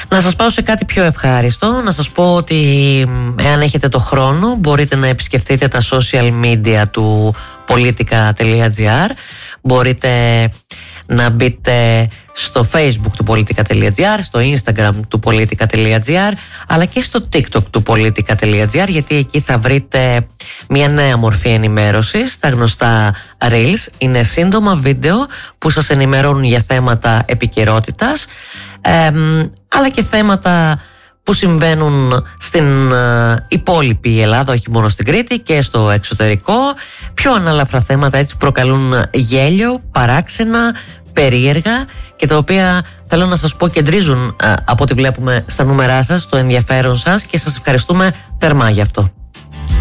Να σας πάω σε κάτι πιο ευχάριστο. Να σας πω ότι εάν έχετε το χρόνο μπορείτε να επισκεφτείτε τα social media του politica.gr. Μπορείτε να μπείτε στο Facebook του politica.gr, στο Instagram του politica.gr, αλλά και στο TikTok του politica.gr, γιατί εκεί θα βρείτε μια νέα μορφή ενημέρωσης, τα γνωστά Reels. Είναι σύντομα βίντεο που σας ενημερώνουν για θέματα επικαιρότητας, αλλά και θέματα που συμβαίνουν στην υπόλοιπη Ελλάδα, όχι μόνο στην Κρήτη, και στο εξωτερικό. Πιο ανάλαφρα θέματα, έτσι, προκαλούν γέλιο, παράξενα, περίεργα, και τα οποία, θέλω να σας πω, κεντρίζουν από ό,τι βλέπουμε στα νούμερά σας, το ενδιαφέρον σας, και σας ευχαριστούμε θερμά γι' αυτό.